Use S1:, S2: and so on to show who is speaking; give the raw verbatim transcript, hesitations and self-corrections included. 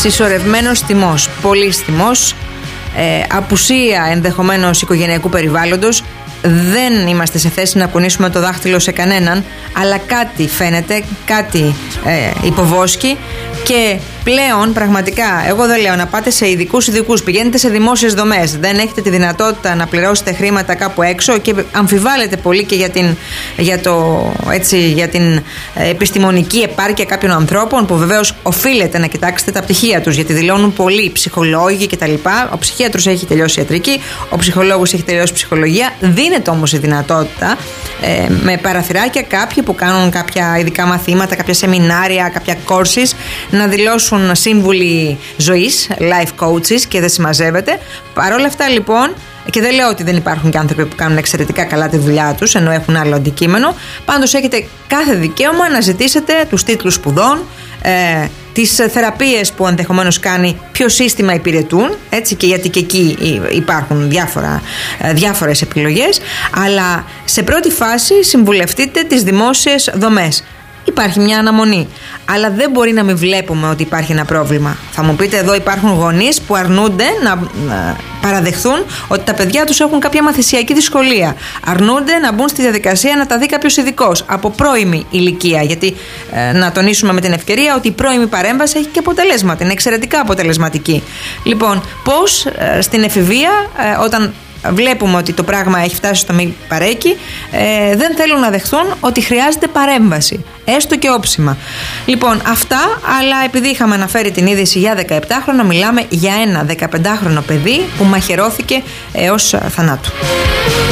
S1: συσσωρευμένος θυμός, πολύς θυμός, ε, απουσία ενδεχομένως οικογενειακού περιβάλλοντος. Δεν είμαστε σε θέση να κουνήσουμε το δάχτυλο σε κανέναν, αλλά κάτι φαίνεται, κάτι ε, υποβόσκει. Και πλέον πραγματικά, εγώ δεν λέω να πάτε σε ειδικούς ειδικούς, πηγαίνετε σε δημόσιες δομές, δεν έχετε τη δυνατότητα να πληρώσετε χρήματα κάπου έξω και αμφιβάλλετε πολύ και για την, για το, έτσι, για την επιστημονική επάρκεια κάποιων ανθρώπων, που βεβαίως οφείλετε να κοιτάξετε τα πτυχία τους, γιατί δηλώνουν πολλοί ψυχολόγοι κτλ. Ο ψυχίατρος έχει τελειώσει ιατρική, ο ψυχολόγος έχει τελειώσει ψυχολογία. Δίνεται όμως η δυνατότητα ε, με παραθυράκια κάποιοι που κάνουν κάποια ειδικά μαθήματα, κάποια σεμινάρια, κάποια courses, να δηλώσουν σύμβουλοι ζωής, life coaches, και δεν συμμαζεύεται. Παρ' όλα αυτά λοιπόν, και δεν λέω ότι δεν υπάρχουν και άνθρωποι που κάνουν εξαιρετικά καλά τη δουλειά τους, ενώ έχουν άλλο αντικείμενο, πάντως έχετε κάθε δικαίωμα να ζητήσετε τους τίτλους σπουδών, ε, τις θεραπείες που ενδεχομένως κάνει, ποιο σύστημα υπηρετούν, έτσι, και γιατί και εκεί υπάρχουν διάφορα, διάφορες επιλογές, αλλά σε πρώτη φάση συμβουλευτείτε τις δημόσιες δομές. Υπάρχει μια αναμονή, αλλά δεν μπορεί να μην βλέπουμε ότι υπάρχει ένα πρόβλημα. Θα μου πείτε, εδώ υπάρχουν γονείς που αρνούνται να παραδεχθούν ότι τα παιδιά τους έχουν κάποια μαθησιακή δυσκολία. Αρνούνται να μπουν στη διαδικασία να τα δει κάποιος ειδικός από πρώιμη ηλικία. Γιατί ε, να τονίσουμε με την ευκαιρία ότι η πρώιμη παρέμβαση έχει και αποτελέσματα. Είναι εξαιρετικά αποτελεσματική. Λοιπόν, πώς ε, στην εφηβεία, ε, όταν βλέπουμε ότι το πράγμα έχει φτάσει στο μη παρέκει, ε, δεν θέλουν να δεχθούν ότι χρειάζεται παρέμβαση, έστω και όψιμα. Λοιπόν, αυτά, αλλά επειδή είχαμε αναφέρει την είδηση για δεκαεπτάχρονο, μιλάμε για ένα δεκαπεντάχρονο παιδί που μαχαιρώθηκε έως θανάτου.